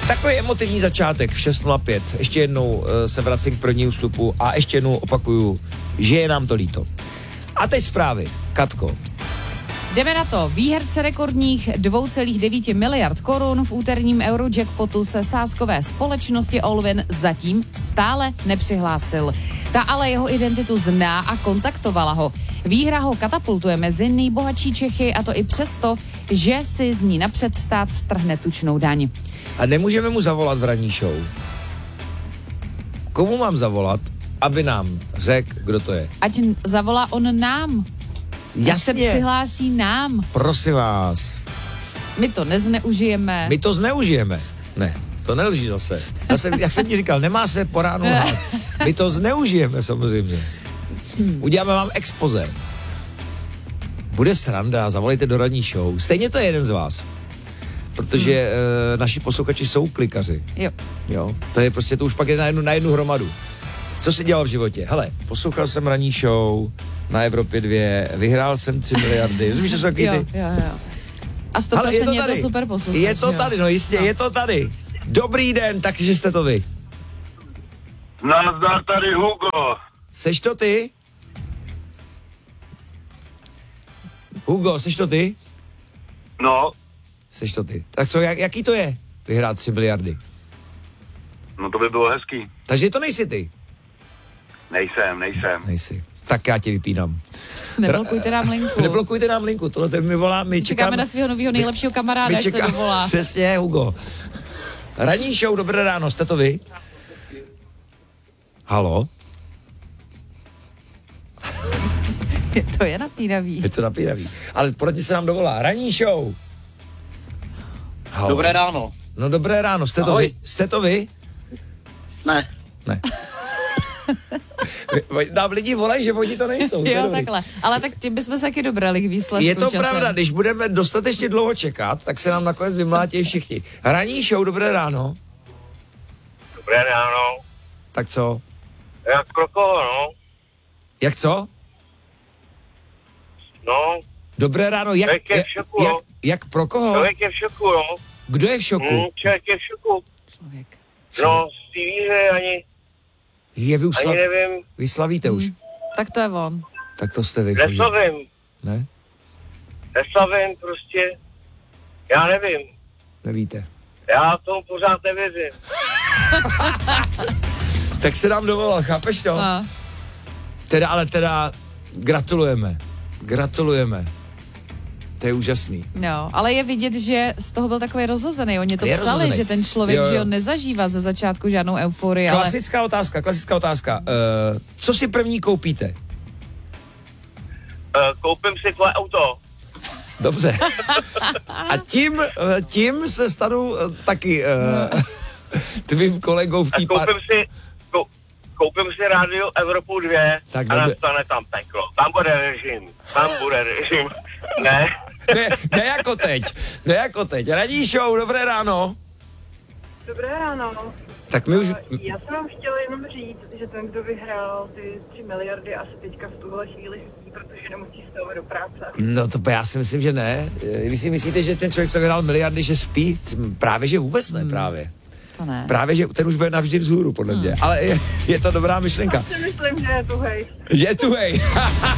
Takový emotivní začátek v 6.05. Ještě jednou se vracím k prvnímu vstupu a ještě jednou opakuju, že je nám to líto. A teď zprávy. Katko. Jdeme na to. Výherce rekordních 2,9 miliard korun v úterním Eurojackpotu se sázkové společnosti Allwin zatím stále nepřihlásil. Ta ale jeho identitu zná a kontaktovala ho. Výhra ho katapultuje mezi nejbohatší Čechy, a to i přesto, že si z ní napřed stát strhne tučnou daň. A nemůžeme mu zavolat v ranní show? Komu mám zavolat, aby nám řekl, kdo to je? Ať zavolá on nám. Ať se přihlásí nám. Prosím vás. My to nezneužijeme. My to zneužijeme. Ne, to nelží zase. Jak jsem ti říkal, nemá se po ránu lhát. My to zneužijeme samozřejmě. Uděláme vám expoze. Bude sranda, zavolejte do ranní show. Stejně to je jeden z vás. Protože naši posluchači jsou klikaři. Jo. To je prostě, to už pak je na jednu hromadu. Co jsi dělal v životě? Hele, poslouchal jsem ranní show na Evropě 2, vyhrál jsem 3 miliardy. Rozumíš, že jsou takový ty? Jo. A 100% je to super posluchač. Je to tady, no jistě, je to tady. Dobrý den, takže jste to vy. Nazdar, tady Hugo. Seš to ty? Hugo, seš to ty? No. Seš to ty. Tak co, jaký to je vyhrát 3 miliardy? No to by bylo hezký. Takže to nejsi ty? Nejsem. Nejsi. Tak já tě vypínám. Neblokujte nám linku. Tohle mi volá, my čekáme na svého nového nejlepšího kamaráda, až se dovolá. Přesně, Hugo. Ranní show, dobré ráno, jste to vy? Halo? To je napínavý. Je to napínavý. Ale poradně se nám dovolá. Ranní show. Halo. Dobré ráno. No dobré ráno, jste to vy? Jste to vy? Ne. Nám lidi volají, že oni to nejsou. Jo, takhle. Ale tak tím bychom se taky dobrali k výsledku. Je to časem. pravda, když budeme dostatečně dlouho čekat, tak se nám nakonec vymlátí všichni. Ranní show, dobré ráno. Dobré ráno. Tak co? Jak pro koho, no? Jak co? No. Dobré ráno, jak pro koho? Člověk je v šoku, no. Kdo je v šoku? Člověk je v šoku. Člověk. No, z té výhry ani nevím. Vy slavíte už? Tak to je on. Tak to jste vy. Neslavím. Ne? Neslavím prostě. Já nevím. Nevíte. Já tomu pořád nevěřím. Tak se nám dovolal, chápeš to? A. Teda Gratulujeme. To je úžasný. No, ale je vidět, že z toho byl takový rozhozený. Oni to Je psali, rozhozený. že ten člověk, že on nezažívá ze začátku žádnou euforii, Klasická otázka. Co si první koupíte? Koupím si tvoje auto. Dobře. A tím se stanu taky tvým kolegou v té Koupím si rádio Evropu 2 tak a nastane tam peklo. Tam bude režim. Ne. Ne jako teď. Ranní show, dobré ráno. Dobré ráno. Tak my už... Já jsem vám chtěla jenom říct, že ten, kdo vyhrál ty 3 miliardy, asi teďka v tuhle chvíli spí, protože nemusí stát do práce. No to já si myslím, že ne. Vy si myslíte, že ten člověk, co vyhrál miliardy, že spí? Právě, že vůbec ne, právě. To ne. Právě, že ten už bude navždy vzhůru, podle mě. Ale je to dobrá myšlenka. Já si myslím, že je tuhej. Je tuhej.